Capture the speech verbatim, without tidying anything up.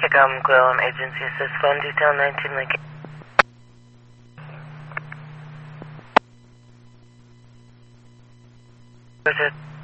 Tacoma Gwillem Agency assist phone detail nineteen Lincoln. Where's it?